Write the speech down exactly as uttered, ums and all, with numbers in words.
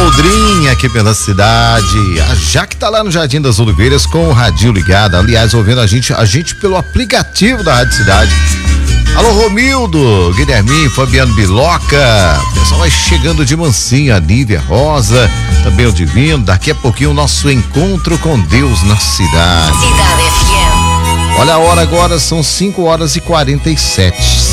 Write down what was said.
Boldrinha aqui pela cidade. A Jaque tá lá no Jardim das Oliveiras com o radinho ligado. Aliás, ouvindo a gente, a gente pelo aplicativo da Rádio Cidade. Alô, Romildo, Guilherminho, Fabiano Biloca. O pessoal vai chegando de mansinho. A Nívia Rosa, também o Divino. Daqui a pouquinho o nosso encontro com Deus na cidade. Cidade F M. Olha a hora agora, são cinco horas e quarenta e sete.